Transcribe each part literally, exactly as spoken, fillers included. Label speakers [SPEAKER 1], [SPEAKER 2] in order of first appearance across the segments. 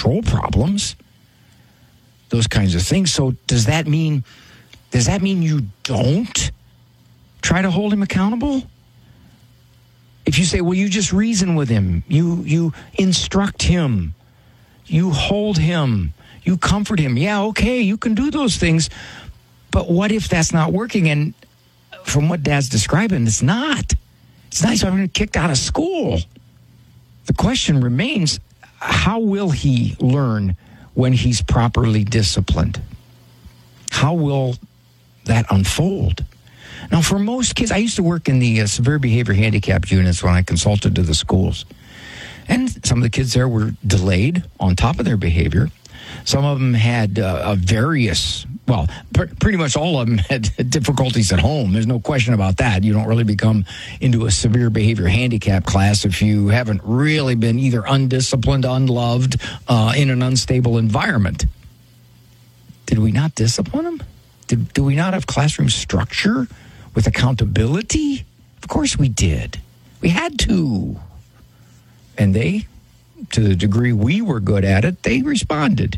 [SPEAKER 1] control problems, those kinds of things. So does that mean, does that mean you don't try to hold him accountable? If you say, well, you just reason with him, you you instruct him, you hold him, you comfort him. Yeah, okay, you can do those things. But what if that's not working? And from what Dad's describing, it's not. It's not. He's already kicked out of school. The question remains, how will he learn when he's properly disciplined? How will that unfold? Now, for most kids, I used to work in the uh, severe behavior handicapped units when I consulted to the schools. And some of the kids there were delayed on top of their behavior. Some of them had uh, various, well, pr- pretty much all of them had difficulties at home. There's no question about that. You don't really become into a severe behavior handicap class if you haven't really been either undisciplined, unloved, uh, in an unstable environment. Did we not discipline them? Did, do we not have classroom structure with accountability? Of course we did. We had to. And they, to the degree we were good at it, they responded.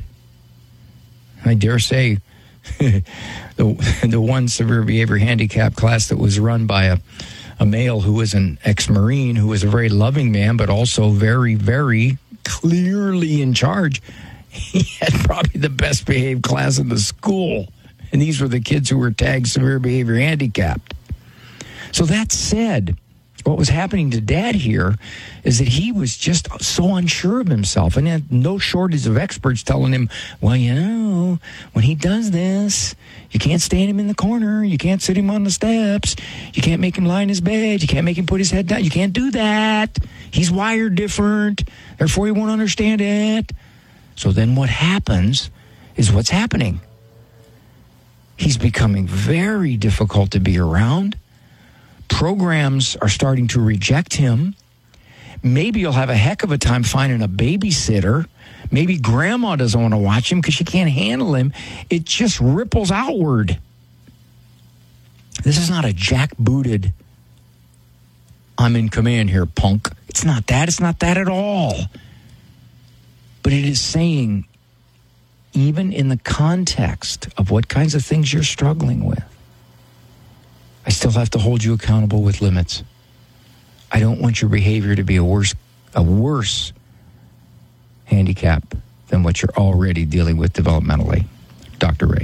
[SPEAKER 1] I dare say the, the one severe behavior handicap class that was run by a, a male who was an ex-Marine, who was a very loving man, but also very, very clearly in charge, he had probably the best behaved class in the school. And these were the kids who were tagged severe behavior handicapped. So that said, what was happening to Dad here is that he was just so unsure of himself, and had no shortage of experts telling him, well, you know, when he does this, you can't stand him in the corner, you can't sit him on the steps, you can't make him lie in his bed, you can't make him put his head down, you can't do that. He's wired different, therefore he won't understand it. So then what happens is what's happening. He's becoming very difficult to be around. Programs are starting to reject him. Maybe you'll have a heck of a time finding a babysitter. Maybe grandma doesn't want to watch him because she can't handle him. It just ripples outward. This is not a jackbooted, I'm in command here, punk. It's not that. It's not that at all. But it is saying, even in the context of what kinds of things you're struggling with, I still have to hold you accountable with limits. I don't want your behavior to be a worse, a worse handicap than what you're already dealing with developmentally. Doctor Ray.